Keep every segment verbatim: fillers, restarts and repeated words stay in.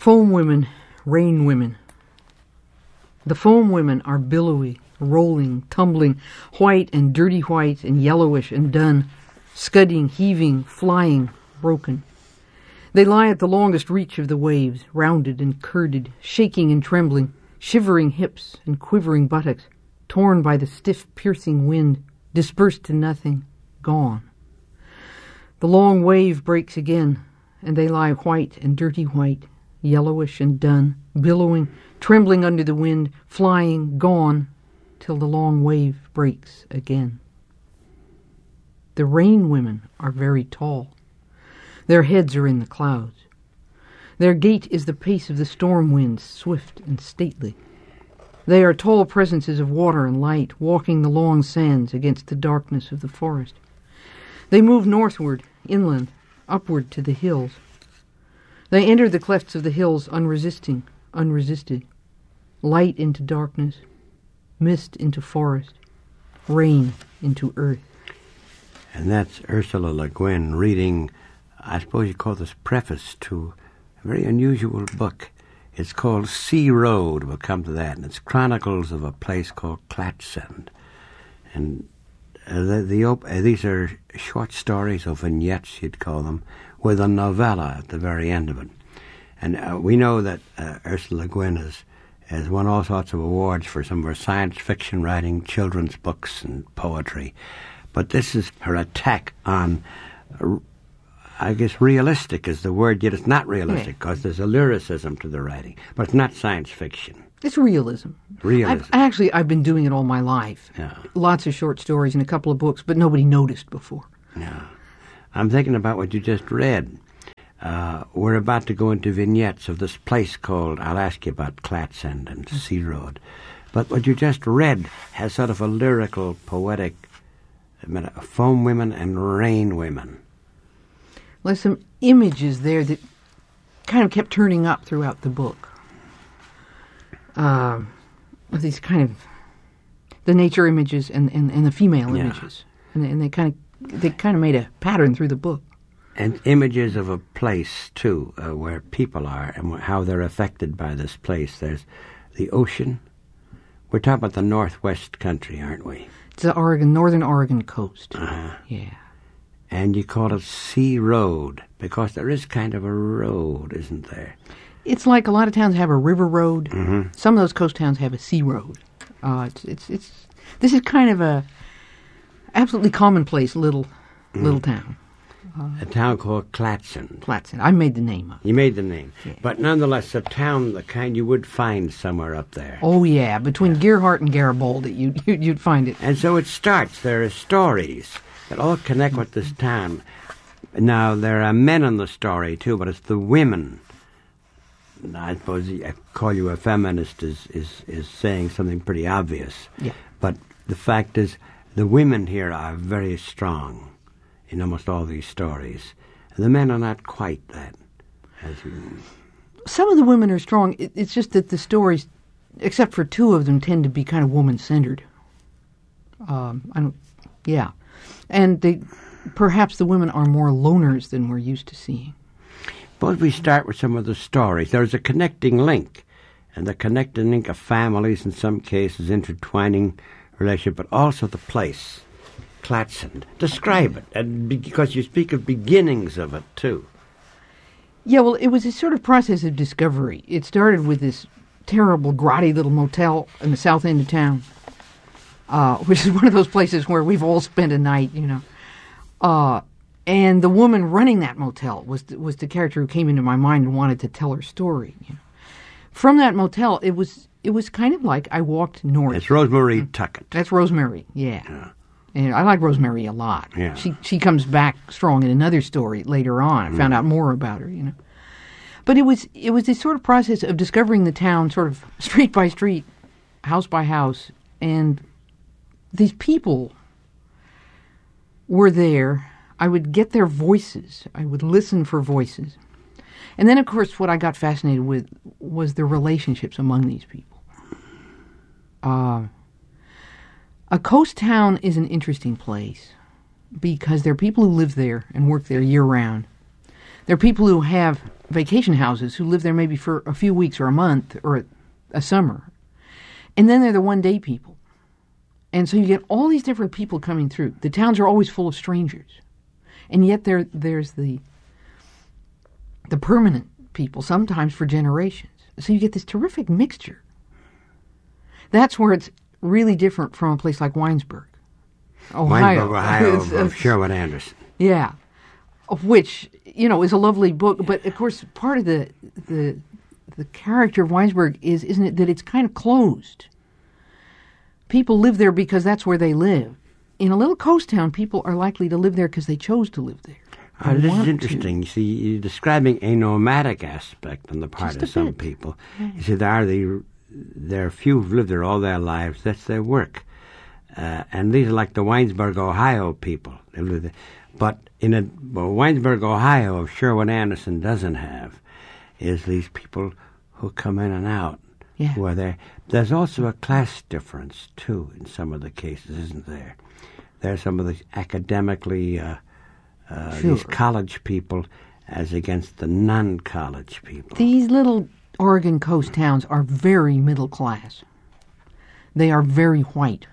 Foam women, rain women. The foam women are billowy, rolling, tumbling, white and dirty white and yellowish and dun, scudding, heaving, flying, broken. They lie at the longest reach of the waves, rounded and curded, shaking and trembling, shivering hips and quivering buttocks, torn by the stiff, piercing wind, dispersed to nothing, gone. The long wave breaks again, and they lie white and dirty white, yellowish and dun, billowing, trembling under the wind, flying, gone, till the long wave breaks again. The rain women are very tall. Their heads are in the clouds. Their gait is the pace of the storm winds, swift and stately. They are tall presences of water and light, walking the long sands against the darkness of the forest. They move northward, inland, upward to the hills. They enter the clefts of the hills unresisting, unresisted. Light into darkness, mist into forest, rain into earth. And that's Ursula Le Guin reading, I suppose you call this preface to a very unusual book. It's called Sea Road. We'll come to that. And it's chronicles of a place called Clatsand. And uh, the, the op- uh, these are short stories, or vignettes you'd call them, with a novella at the very end of it. And uh, we know that uh, Ursula Le Guin has, has won all sorts of awards for some of her science fiction writing, children's books and poetry. But this is her attack on, uh, I guess realistic is the word, yet it's not realistic because yeah. there's a lyricism to the writing. But it's not science fiction. It's realism. Realism. I've, actually, I've been doing it all my life. Yeah. Lots of short stories and a couple of books, but nobody noticed before. Yeah. I'm thinking about what you just read. Uh, we're about to go into vignettes of this place called, I'll ask you about Clatsand and Sea Road. But what you just read has sort of a lyrical, poetic, foam women and rain women. There's some images there that kind of kept turning up throughout the book. Uh, these kind of, the nature images and, and, and the female yeah. images. And, and they kind of they kind of made a pattern through the book. And images of a place, too, uh, where people are and how they're affected by this place. There's the ocean. We're talking about the northwest country, aren't we? It's the Oregon, northern Oregon coast. Uh-huh. Yeah. And you call it Sea Road, because there is kind of a road, isn't there? It's like a lot of towns have a river road. Mm-hmm. Some of those coast towns have a sea road. Uh, it's, it's, it's, this is kind of a absolutely commonplace little mm. little town. Uh, a town called Clatsand. Clatsand. I made the name up. You made the name. Yeah. But nonetheless, a town, the kind you would find somewhere up there. Oh, yeah. Between Gerhardt and Garibaldi, you'd, you'd, you'd find it. And so it starts. There are stories that all connect with this town. Now, there are men in the story, too, but it's the women. I suppose I call you a feminist is, is, is saying something pretty obvious. Yeah. But the fact is, the women here are very strong in almost all these stories. The men are not quite that. As you... Some of the women are strong. It, it's just that the stories, except for two of them, tend to be kind of woman-centered. Um, I don't, yeah. And they, perhaps the women are more loners than we're used to seeing. Suppose we start with some of the stories. There's a connecting link, and the connecting link of families in some cases, intertwining relationship, but also the place, Clatsand. Describe it, and because you speak of beginnings of it, too. Yeah, well, it was a sort of process of discovery. It started with this terrible, grotty little motel in the south end of town, uh, which is one of those places where we've all spent a night, you know. Uh, and the woman running that motel was the, was the character who came into my mind and wanted to tell her story. You know. From that motel, it was it was kind of like I walked north. It's Rosemary Tuckett. That's Rosemary, yeah. yeah. And I like Rosemary a lot. Yeah. She she comes back strong in another story later on. I mm. found out more about her, you know. But it was it was this sort of process of discovering the town, sort of street by street, house by house, and these people were there. I would get their voices. I would listen for voices. And then, of course, what I got fascinated with was the relationships among these people. Uh, a coast town is an interesting place because there are people who live there and work there year-round. There are people who have vacation houses who live there maybe for a few weeks or a month or a, a summer. And then they're the one-day people. And so you get all these different people coming through. The towns are always full of strangers. And yet there there's the the permanent people, sometimes for generations. So you get this terrific mixture. That's where it's really different from a place like Winesburg, Ohio. Winesburg, Ohio, It's- of it's- Sherwood Anderson. Yeah, of which, you know, is a lovely book. But of course, part of the the the character of Winesburg is, isn't it, that it's kind of closed. People live there because that's where they live. In a little coast town, people are likely to live there because they chose to live there. Uh, They this want is to. interesting. You see, you're describing a nomadic aspect on the part Just of a some bit. people. You see, there are the there are few who've lived there all their lives. That's their work, uh, and these are like the Winesburg, Ohio people. They live there. But in a well, Winesburg, Ohio, of Sherwood Anderson doesn't have is these people who come in and out. Yeah. Who are there? There's also a class difference too in some of the cases, isn't there? There's some of the academically. Uh, Uh, Sure. these college people as against the non-college people. These little Oregon coast towns are very middle class. They are very white.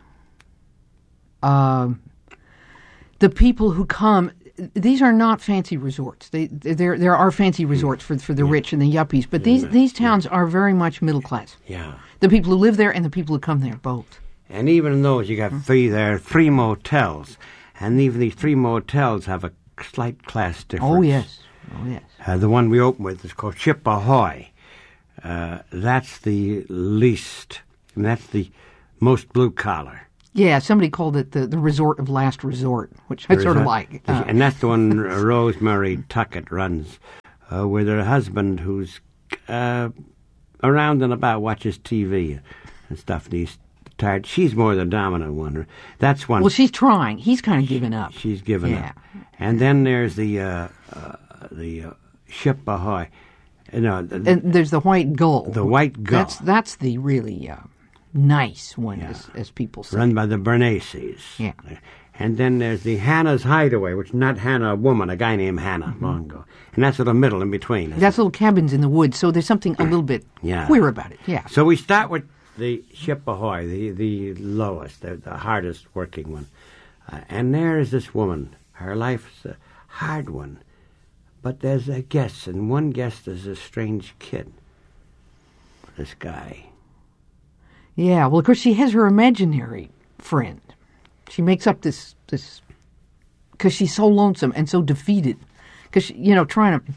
Um, the people who come, these are not fancy resorts. They, there, there are fancy resorts for for the rich and the yuppies, but these these towns are very much middle class. Yeah. The people who live there and the people who come there, both. And even in those, you got three, there are three motels. And even these three motels have a slight class difference. Oh yes, oh yes. Uh, the one we open with is called Ship Ahoy. Uh, that's the least, and that's the most blue collar. Yeah, somebody called it the, the resort of last resort, which I There sort is of a- like. Uh, and that's the one Rosemary Tuckett runs, uh, with her husband who's uh, around and about, watches T V and stuff, and he's tired. She's more the dominant one. That's one. well, she's trying. He's kind of given up. She's given Yeah. up. And then there's the uh, uh, the uh, Ship Ahoy. No, the, And there's the White Gull. the White Gull, That's that's the really uh, nice one, as, as people say. run by the Bernaces. Yeah. And then there's the Hannah's Hideaway, which is not Hannah, a woman, a guy named Hannah, Mm-hmm. long ago. And that's sort of middle in between. isn't That's little cabins in the woods, so there's something a little bit Yeah. queer about it. Yeah. So we start with the Ship Ahoy, the, the lowest, the, the hardest working one. Uh, and there is this woman. Her life's a hard one. But there's a guest, and one guest is a strange kid. This guy. Yeah. Well, of course, she has her imaginary friend. She makes up this this because she's so lonesome and so defeated. Because you know, trying to.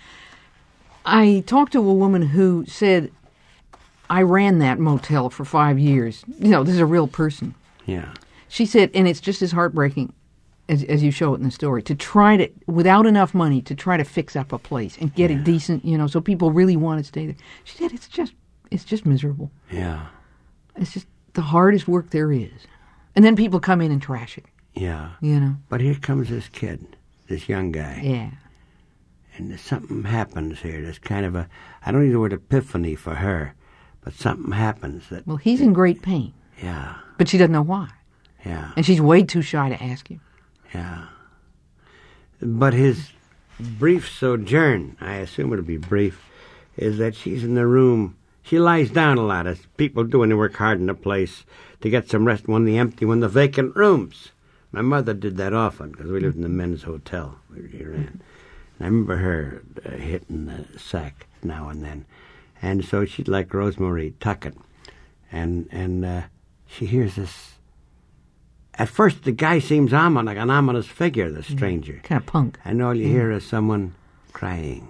I talked to a woman who said, "I ran that motel for five years. You know, this is a real person." Yeah. She said, and it's just as heartbreaking as, as you show it in the story, to try to, without enough money, to try to fix up a place and get it decent, you know, so people really want to stay there. She said, it's just, it's just miserable. Yeah. It's just the hardest work there is. And then people come in and trash it, Yeah. you know. But here comes this kid, this young guy. Yeah. And there's something happens here. There's kind of a, I don't use the word epiphany for her, but something happens that, Well, he's in great pain, yeah, but she doesn't know why. yeah, And she's way too shy to ask him. yeah. But his brief sojourn, I assume it'll be brief, is that she's in the room. She lies down a lot, as people do when they work hard in a place to get some rest, one of the empty, one of the vacant rooms. My mother did that often because we lived in the men's hotel we ran. And I remember her uh, hitting the sack now and then. And so she'd like Rosemary Tuckett. And and uh, she hears this. At first, the guy seems ominous, like an ominous figure, the stranger. Kind of punk. And all you hear is someone crying.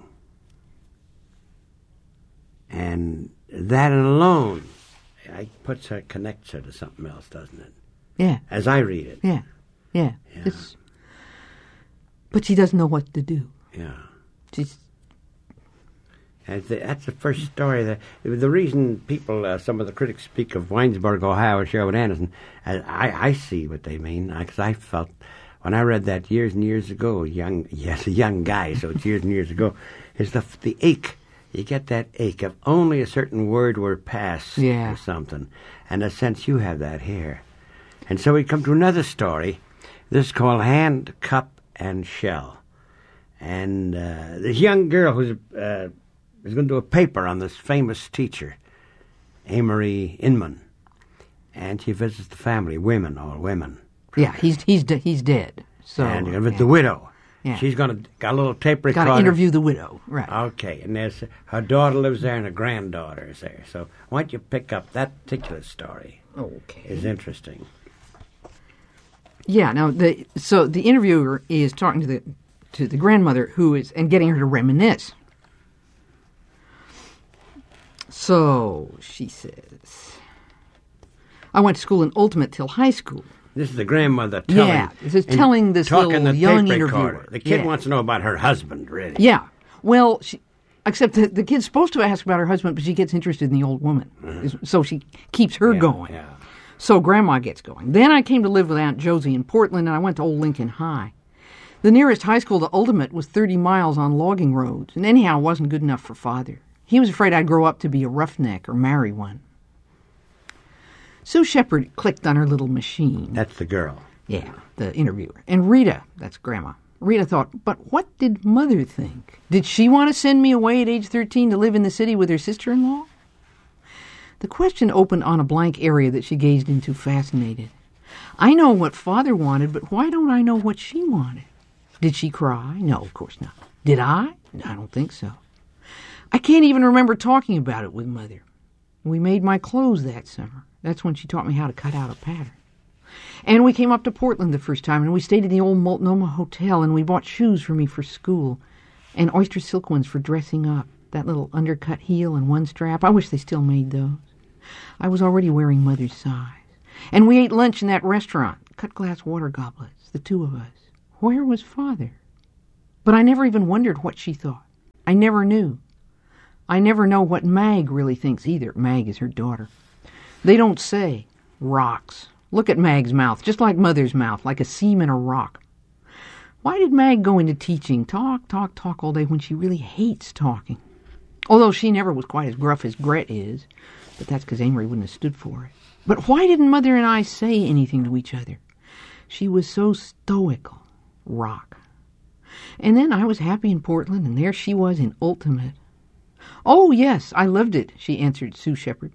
And that alone, I puts her, connects her to something else, doesn't it? Yeah. As I read it. Yeah. Yeah. Yeah. It's, but she doesn't know what to do. Yeah. She's, That's the, that's the first story. That, the reason people, uh, some of the critics speak of Winesburg, Ohio, or Sherwood Anderson, I, I, I see what they mean, because I felt, when I read that years and years ago, young, yes, a young guy, so it's years and years ago, is the the ache. You get that ache of only a certain word were passed Yeah. or something, and a sense you have that here. And so we come to another story. This is called Hand, Cup, and Shell. And uh, this young girl who's uh, is going to do a paper on this famous teacher, Amory Inman. And she visits the family, women, all women. Yeah, he's he's de- he's dead. So and you're with yeah. the widow. Yeah. She's going to got a little tape recorder. Got to interview the widow, right? Okay, and there's her daughter lives there, and her granddaughter is there. So why don't you pick up that particular story? Okay, it's interesting. Yeah. Now, the so the interviewer is talking to the to the grandmother who is and getting her to reminisce. So she says, "I went to school in Ultimate till high school." This is the grandmother telling. Yeah, this is telling this talking little the young tape interviewer. recorder. The kid yeah. wants to know about her husband, really. Yeah. Well, she, except the, the kid's supposed to ask about her husband, but she gets interested in the old woman. Mm-hmm. So she keeps her yeah, going. Yeah. So Grandma gets going. Then I came to live with Aunt Josie in Portland, and I went to Old Lincoln High. The nearest high school to Ultimate was thirty miles on logging roads, and anyhow, it wasn't good enough for Father. He was afraid I'd grow up to be a roughneck or marry one. Sue Shepard clicked on her little machine. That's the girl. Yeah, the interviewer. And Rita, that's Grandma. Rita thought, but what did Mother think? Did she want to send me away at age thirteen to live in the city with her sister-in-law? The question opened on a blank area that she gazed into, fascinated. I know what Father wanted, but why don't I know what she wanted? Did she cry? No, of course not. Did I? I don't think so. I can't even remember talking about it with Mother. We made my clothes that summer. That's when she taught me how to cut out a pattern. And we came up to Portland the first time, and we stayed in the old Multnomah Hotel, and we bought shoes for me for school, and oyster silk ones for dressing up, that little undercut heel and one strap. I wish they still made those. I was already wearing Mother's size. And we ate lunch in that restaurant, cut glass water goblets, the two of us. Where was Father? But I never even wondered what she thought. I never knew. I never know what Mag really thinks either. Mag is her daughter. They don't say. Rocks. Look at Mag's mouth, just like Mother's mouth, like a seam in a rock. Why did Mag go into teaching? Talk, talk, talk all day when she really hates talking. Although she never was quite as gruff as Gret is, but that's because Amory wouldn't have stood for it. But why didn't Mother and I say anything to each other? She was so stoical. Rock. And then I was happy in Portland, and there she was in Ultimate. Oh, yes, I loved it, she answered Sue Shepard.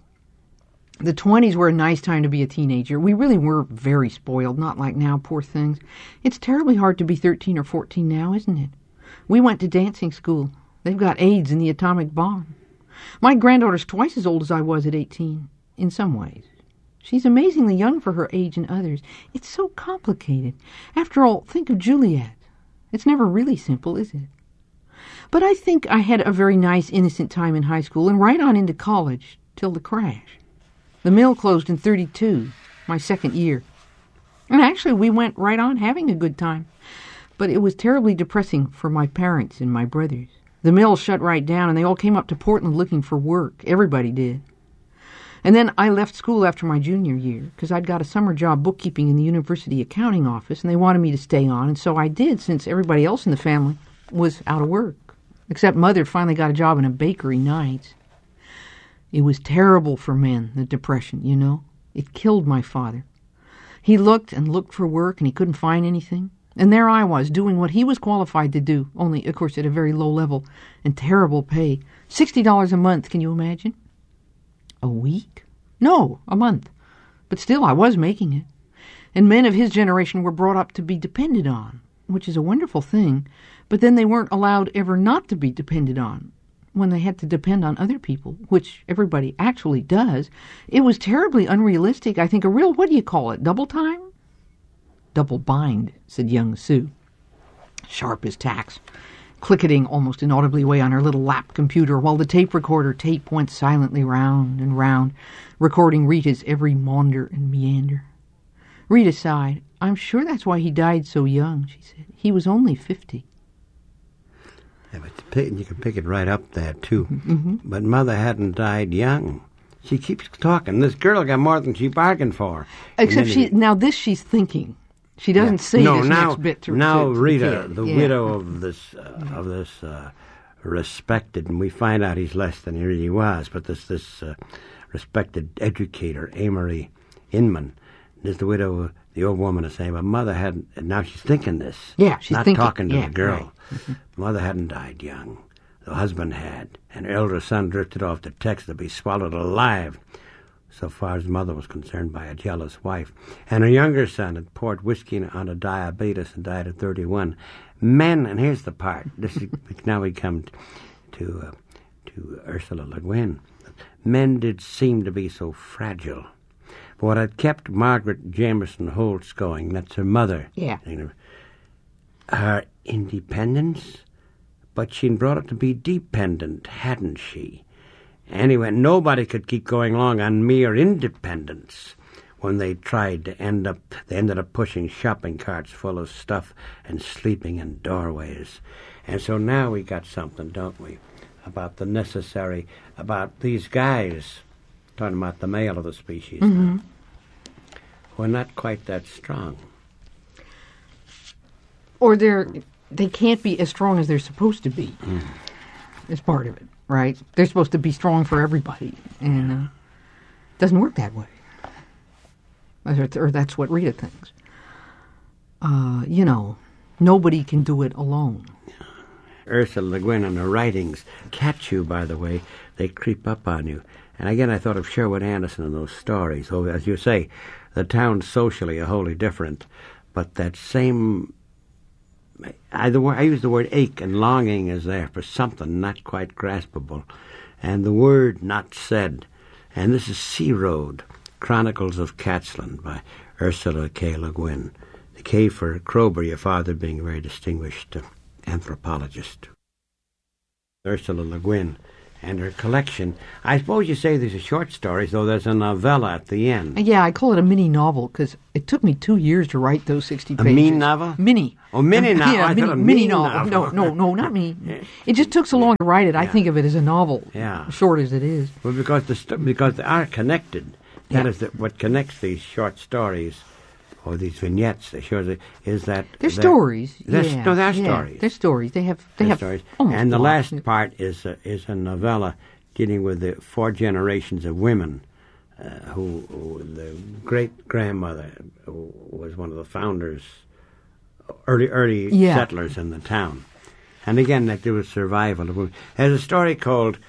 The twenties were a nice time to be a teenager. We really were very spoiled, not like now, poor things. It's terribly hard to be thirteen or fourteen now, isn't it? We went to dancing school. They've got AIDS and the atomic bomb. My granddaughter's twice as old as I was at eighteen, in some ways. She's amazingly young for her age and others. It's so complicated. After all, think of Juliet. It's never really simple, is it? But I think I had a very nice, innocent time in high school and right on into college, till the crash. The mill closed in thirty-two, my second year. And actually, we went right on having a good time. But it was terribly depressing for my parents and my brothers. The mill shut right down, and they all came up to Portland looking for work. Everybody did. And then I left school after my junior year, because I'd got a summer job bookkeeping in the university accounting office, and they wanted me to stay on, and so I did, since everybody else in the family was out of work. Except Mother finally got a job in a bakery nights. It was terrible for men, the depression, you know. It killed my father. He looked and looked for work, and he couldn't find anything. And there I was, doing what he was qualified to do, only, of course, at a very low level and terrible pay. Sixty dollars a month, can you imagine? A week? No, a month. But still, I was making it. And men of his generation were brought up to be depended on, which is a wonderful thing, but then they weren't allowed ever not to be depended on. When they had to depend on other people, which everybody actually does, it was terribly unrealistic. I think a real, what do you call it, double time? Double bind, said young Sue, sharp as tacks, clicketing almost inaudibly away on her little lap computer while the tape recorder tape went silently round and round, recording Rita's every maunder and meander. Rita sighed. I'm sure that's why he died so young, she said. He was only fifty. Yeah, but you can pick it right up there, too. Mm-hmm. But Mother hadn't died young. She keeps talking. This girl got more than she bargained for. Except she, now this she's thinking. She doesn't yeah. say no, this now, next bit to now to, to Rita, the, the yeah. widow of this uh, of this uh, respected, and we find out he's less than he really was, but this this uh, respected educator, Amory Inman, is the widow, the old woman is saying, but Mother hadn't, and now she's thinking this. Yeah, she's not thinking. talking to yeah, the girl. Right. Mm-hmm. Mother hadn't died young. The husband had. And her elder son drifted off to Texas to be swallowed alive, so far as Mother was concerned, by a jealous wife. And her younger son had poured whiskey on a diabetes and died at thirty-one. Men, and here's the part. This is, now we come to uh, to Ursula Le Guin. Men did seem to be so fragile. But what had kept Margaret Jameson Holtz going, that's her mother. Yeah. You know, her independence, but she'd brought it to be dependent, hadn't she? Anyway, nobody could keep going along on mere independence. When they tried to end up, they ended up pushing shopping carts full of stuff and sleeping in doorways. And so now we got something, don't we, about the necessary, about these guys, talking about the male of the species Mm-hmm. now, who are not quite that strong. Or they're they can't be as strong as they're supposed to be. Mm. It's part of it, right? They're supposed to be strong for everybody, and uh, it doesn't work that way. Or, or that's what Rita thinks. Uh, you know, nobody can do it alone. Ursula Le Guin and her writings catch you, by the way. They creep up on you. And again, I thought of Sherwood Anderson and those stories. Oh, as you say, the towns socially are wholly different, but that same... I, the, I use the word ache and longing is there for something not quite graspable. And the word not said. And this is Sea Road, Chronicles of Catsland by Ursula K. Le Guin. The K for Kroeber, your father being a very distinguished uh, anthropologist. Ursula Le Guin and her collection. I suppose you say these are short stories, though there's a novella at the end. Yeah, I call it a mini novel because it took me two years to write those sixty A pages. mean novel? Mini. Oh, mini Um, novel. Yeah, I mini, thought a mini mean novel. novel. No, no, no, not me. It just took so long to write it. I Yeah. think of it as a novel. Yeah. Short as it is. Well, because the st- because they are connected. That Yeah. is the, what connects these short stories or these vignettes. That shows it is that They're that- stories. They're, yeah. No, they're yeah. stories. They're stories. They have. They They're have stories. almost And the plots. last part is a, is a novella dealing with the four generations of women uh, who, who the great grandmother who was one of the founders, early early Yeah. settlers in the town. And again, that there was survival of women. There's a story called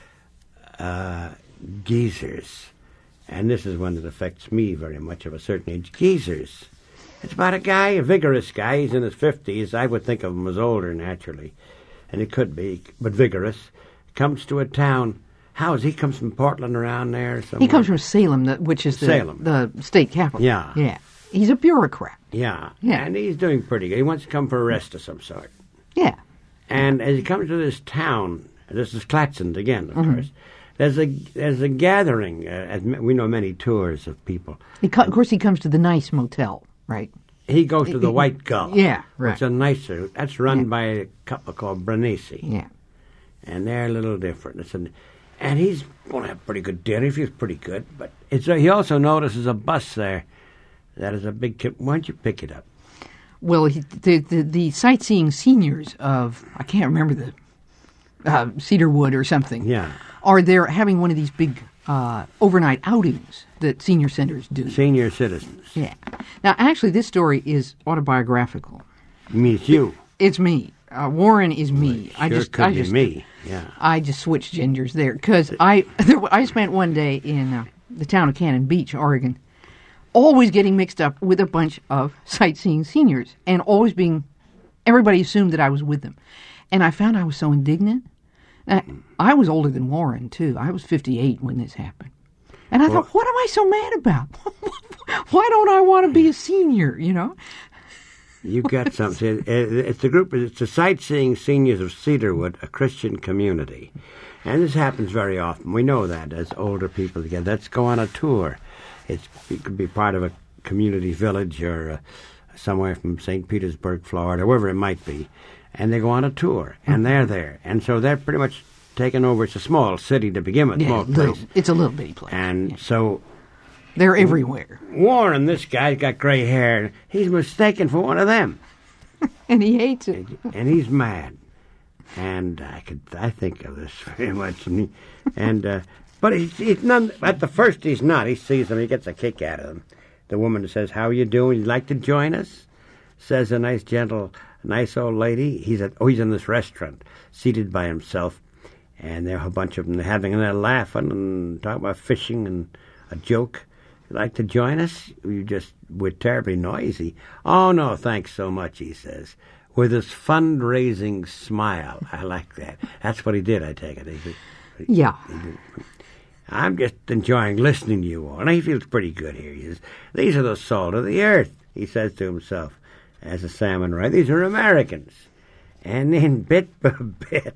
uh, Geezers, and this is one that affects me very much of a certain age. Geezers. It's about a guy, a vigorous guy. He's in his fifties. I would think of him as older, naturally, and he could be, but vigorous. Comes to a town. How is he? Comes from Portland, around there. Somewhere. He comes from Salem, the, which is the, Salem. the state capital. Yeah. Yeah. He's a bureaucrat. Yeah, Yeah. and he's doing pretty good. He wants to come for a rest of some sort. Yeah. And as he comes to this town, this is Clatsand again, of Mm-hmm. course. There's a there's a gathering. Uh, as m- we know many tours of people. He co- of course, he comes to the nice motel, right? He goes to the He- White Gull. Yeah, right. It's a nicer. That's run Yeah. by a couple called Branisi. Yeah. And they're a little different. It's an, and he's going to have a pretty good dinner. He feels pretty good. But it's a, he also notices a bus there that is a big... Ki- Why don't you pick it up? Well, he, the, the the sightseeing seniors of I can't remember the uh, Cedarwood or something. Yeah. Are there having one of these big uh, overnight outings that senior centers do? Senior citizens. Yeah. Now, actually, this story is autobiographical. Means you. It's me. Uh, Warren is me. I Sure just, could I be just, me. Yeah. I just switched genders there because I there, I spent one day in uh, the town of Cannon Beach, Oregon, always getting mixed up with a bunch of sightseeing seniors and always being, everybody assumed that I was with them. And I found I was so indignant. I, I was older than Warren, too. I was fifty-eight when this happened. And I Well- thought, what am I so mad about? Why don't I want to be a senior, you know? You got something. It- It's the group. It's the Sightseeing Seniors of Cedarwood, a Christian community, and this happens very often. We know that as older people together. Let's go on a tour. It's, it could be part of a community village or uh, somewhere from Saint Petersburg, Florida, wherever it might be, and they go on a tour, and they're there, and so they're pretty much taken over. It's a small city to begin with, Yeah, small little, place, it's a little bitty place. and so. They're everywhere. Warren, this guy's got gray hair. He's mistaken for one of them, And he hates it. and he's mad. And I could, I think of this very much. And, he, and uh, but he's, he's none. At the first, he's not. He sees them. He gets a kick out of them. The woman says, "How are you doing? You'd like to join us?" Says a nice, gentle, nice old lady. He's at, oh, he's in this restaurant, seated by himself, and there are a bunch of them having, and they're laughing and talking about fishing and a joke. "You'd like to join us? You just, we're terribly noisy." "Oh, no, thanks so much," he says, with his fundraising smile. I like that. That's what he did, I take it. He did, Yeah. he did. "I'm just enjoying listening to you all." And he feels pretty good here. He says, "These are the salt of the earth," he says to himself, as a salmon right. "These are Americans." And then, bit by bit,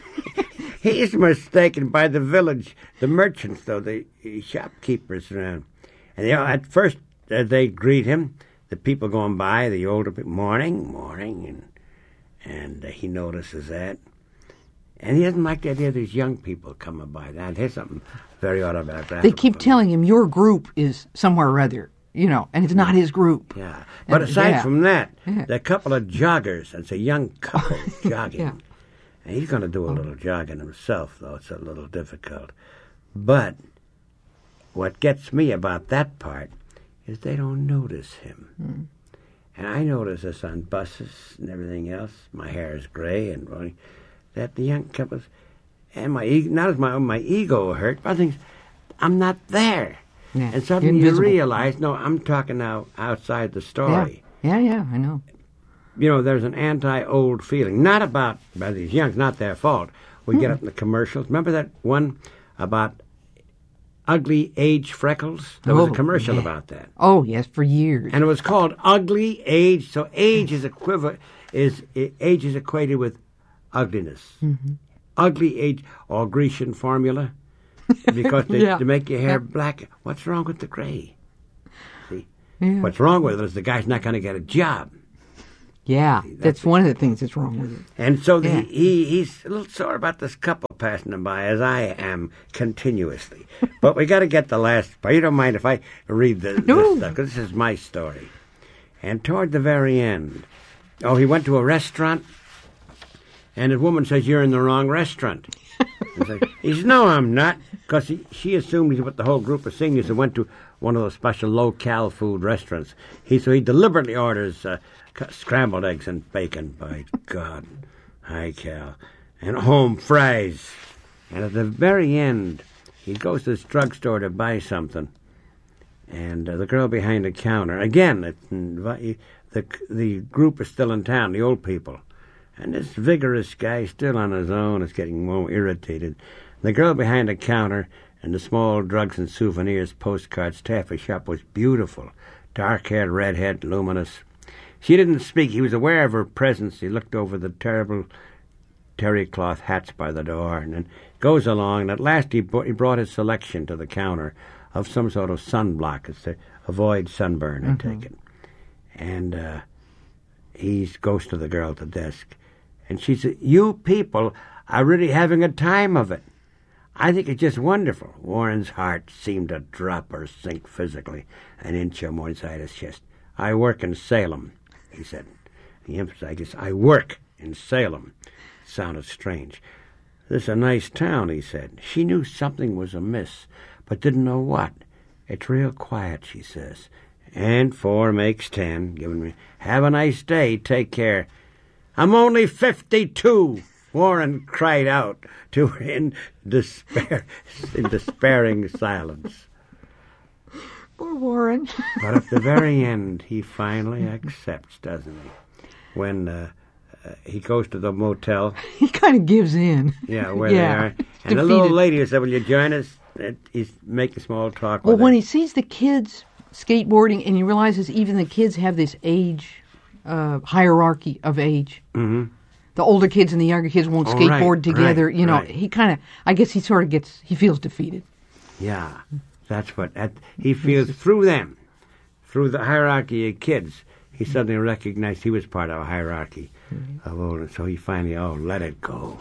he's mistaken by the village, the merchants, though, the shopkeepers around. And they, at first, uh, they greet him, the people going by, the older people, "Morning, morning," and and uh, he notices that. And he doesn't like the idea of these young people coming by. That There's something very autobiographical. They keep telling him your group is somewhere or other, you know, and it's not his group. Yeah. But And- aside yeah. from that, Yeah. there are a couple of joggers. It's a young couple jogging. Yeah. And he's going to do a little jogging himself, though. It's a little difficult. But what gets me about that part is they don't notice him. Mm. And I notice this on buses and everything else. My hair is gray and rolling. That the young couples, and my ego, not as my my ego hurt, but I think I'm not there. Yeah. And suddenly you Invisible. realize, no, I'm talking now outside the Yeah. story. Yeah, yeah, I know. You know, there's an anti-old feeling. Not about, by these youngs, not their fault. We get up in the commercials. Remember that one about ugly age freckles? There was Oh, a commercial yeah. about that. Oh, yes, for years. And it was called Ugly Age. So age is equivalent, is age is equated with ugliness. Mm-hmm. Ugly age, or Grecian formula, because they, Yeah. to make your hair Yeah. black. What's wrong with the gray? See, Yeah. what's wrong with it is the guy's not going to get a job. Yeah, that's that's one of the things that's wrong with it. And so the, Yeah. he he's a little sore about this couple passing him by, as I am continuously. But we got to get the last part. You don't mind if I read the, No. this stuff, because this is my story. And toward the very end, oh, he went to a restaurant, and the woman says, "You're in the wrong restaurant." He's like, he says, "No, I'm not," because she assumed he's what the whole group of seniors and went to one of those special low-cal food restaurants. He So he deliberately orders uh, scrambled eggs and bacon, by God, high cal, and home fries. And at the very end, he goes to this drugstore to buy something, and uh, the girl behind the counter, again, it, the the group is still in town, the old people, and this vigorous guy still on his own is getting more irritated. The girl behind the counter and the small drugs and souvenirs postcards taffy shop was beautiful, dark-haired, red-haired, luminous. She didn't speak. He was aware of her presence. He looked over the terrible terry cloth hats by the door, and then goes along, and at last he, brought, he brought his selection to the counter of some sort of sunblock. It's to avoid sunburn, I Mm-hmm. take it. And uh, he goes to the girl at the desk, and she said, "You people are really having a time of it. I think it's just wonderful." Warren's heart seemed to drop or sink physically an inch or more inside his chest. "I work in Salem," he said. He emphasized this, "I work in Salem." It sounded strange. "This is a nice town," he said. She knew something was amiss, but didn't know what. "It's real quiet," she says. "And four makes ten," giving me. "Have a nice day. Take care." "I'm only fifty-two," Warren cried out to her in despair, in despairing silence. Poor Warren. But at the very end, he finally accepts, doesn't he? When uh, uh, he goes to the motel, He kind of gives in. yeah, where Yeah. they are, and the little Defeated. lady said, "Will you join us?" And he's making small talk Well, with when her. he sees the kids skateboarding and he realizes even the kids have this age uh, hierarchy of age. Mhm. The older kids and the younger kids won't Oh, skateboard right, together. right, you know, right. he kind of, I guess he sort of gets, he feels defeated. Yeah, that's what that, he feels through them, through the hierarchy of kids. He suddenly recognized he was part of a hierarchy of older, so he finally, oh, let it go.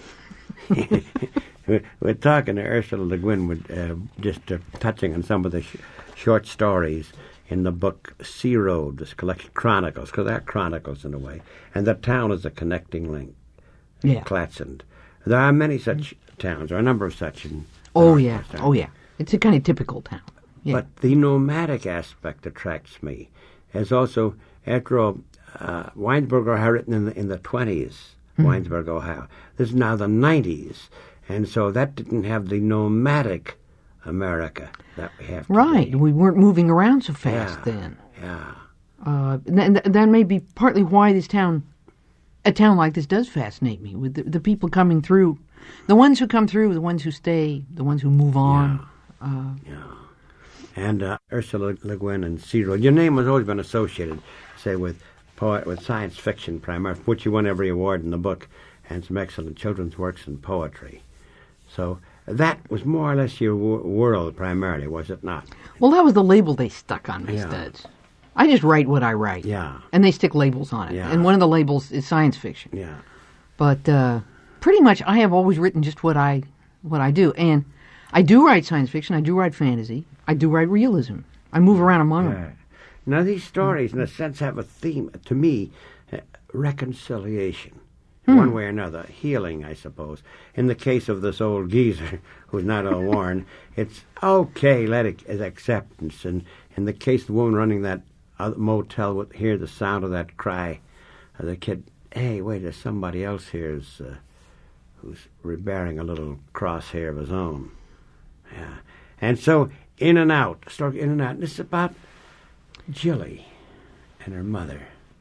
we're, we're talking to Ursula Le Guin, with, uh, just uh, touching on some of the sh- short stories in the book Sea Road, this collection, chronicles, because they're chronicles in a way, and the town is a connecting link. Yeah. Clatsand. There are many such towns, or a number of such in Oh, yeah. Northwest Oh, yeah. It's a kind of typical town. Yeah. But the nomadic aspect attracts me. As also, after all, uh, Winesburg, Ohio, written in the, in the twenties, mm-hmm. Winesburg, Ohio. This is now the nineties. And so that didn't have the nomadic America that we have today. Right. We weren't moving around so fast yeah. then. Yeah. Uh, and th- that may be partly why this town, a town like this does fascinate me, with the, the people coming through. The ones who come through, the ones who stay, the ones who move on. Yeah. Uh, yeah. And uh, Ursula Le Guin and Sea Road. Your name has always been associated, say, with poet, with science fiction primarily, for which you won every award in the book, and some excellent children's works and poetry. So that was more or less your w- world primarily, was it not? Well, that was the label they stuck on me, Yeah. Studs. I just write what I write. Yeah. And they stick labels on it. Yeah. And one of the labels is science fiction. Yeah. But uh, pretty much I have always written just what I what I do. And I do write science fiction. I do write fantasy. I do write realism. I move around among Yeah. them. Now, these stories, in a sense, have a theme, to me, uh, reconciliation. Hmm. One way or another, healing, I suppose. In the case of this old geezer, who's not all worn, it's okay, let it as acceptance. And in the case of the woman running that other motel would hear the sound of that cry of the kid, hey, wait, there's somebody else here who's, uh, who's bearing a little crosshair of his own. Yeah. And so, in and out, story in and out. This is about Jilly and her mother.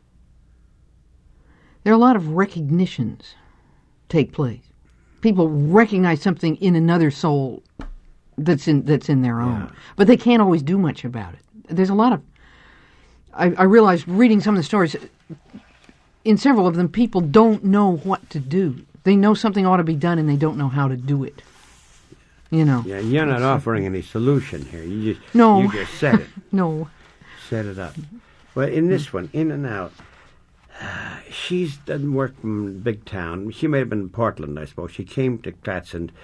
There are a lot of recognitions take place. People recognize something in another soul that's in that's in their own, Yeah. but they can't always do much about it. There's a lot of. I, I realized reading some of the stories. In several of them, people don't know what to do. They know something ought to be done, and they don't know how to do it. You know. Yeah, you're not offering any solution here. You just No. you just said it. No. Set it up. Well, in this one, in and out, uh, she doesn't work from big town. She may have been in Portland, I suppose. She came to Clatsand